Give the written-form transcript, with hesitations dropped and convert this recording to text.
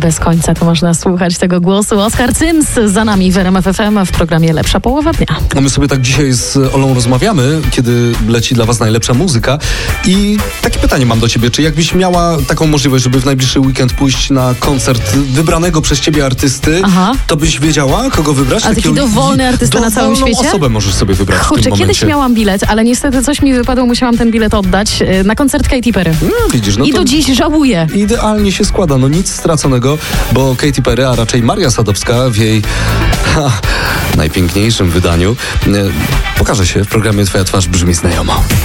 bez końca to można słuchać tego głosu. Oskar Cyms za nami w RMF FM w programie Lepsza Połowa Dnia. A my sobie tak dzisiaj z Olą rozmawiamy, kiedy leci dla was najlepsza muzyka. I takie pytanie mam do ciebie. Czy jakbyś miała taką możliwość, żeby w najbliższy weekend pójść na koncert wybranego przez ciebie artysty, to byś wiedziała, kogo wybrać? A taki dowolny artysta na całym świecie? Dowolną osobę możesz sobie wybrać w tym Kurczę, momencie. kiedyś miałam bilet, ale niestety coś mi wypadło, musiałam ten bilet oddać na koncert Katy Perry. Widzisz, I to do dziś żałuję. idealnie się składa. Nic straconego, bo Katy Perry, a raczej Maria Sadowska w jej najpiękniejszym wydaniu pokaże się w programie Twoja twarz brzmi znajomo.